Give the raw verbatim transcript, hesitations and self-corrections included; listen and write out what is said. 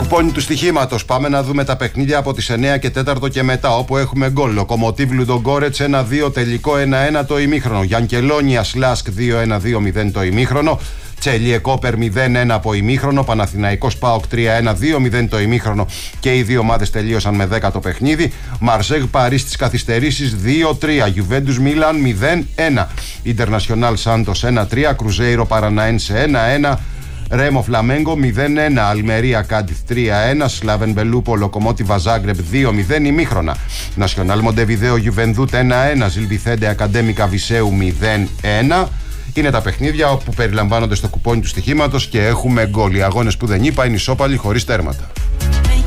Κουπόνι του στοιχήματος. Πάμε να δούμε τα παιχνίδια από τις εννιά και τέσσερα και μετά, όπου έχουμε γκολ. Λοκομοτίβ Λουντογκόρετς ένα δύο, τελικό ένα ένα το ημίχρονο. Γιανκελόνια Σλάσκ δύο ένα δύο μηδέν το ημίχρονο. Τσέλιε Κόπερ μηδέν ένα από ημίχρονο. Παναθηναϊκός ΠΑΟΚ τρία ένα δύο μηδέν το ημίχρονο και οι δύο ομάδες τελείωσαν με δέκα το παιχνίδι. Μαρσέγ Παρί στις καθυστερήσεις δύο τρία. Γιουβέντους Μίλαν μηδέν ένα. Ιντερνασιονάλ Σάντος ένα τρία. Κρουζέιρο Παραναένσε ένα ένα. Ρέμο Φλαμέγκο μηδέν ένα. Αλμερία Κάντιθ τρία ένα. Σλάβεν Μπελούπο Λοκομότιβα Ζάγκρεπ δύο μηδέν ημίχρονα. Νασιονάλ Μοντεβιδέο Γιουβενδούτ ένα ένα. Ζιλβιθέντε Ακαντέμικα Βισέου μηδέν ένα. Είναι τα παιχνίδια όπου περιλαμβάνονται στο κουπόνι του στοιχήματος και έχουμε γκολ. Οι αγώνες που δεν είπα είναι ισόπαλοι χωρίς τέρματα.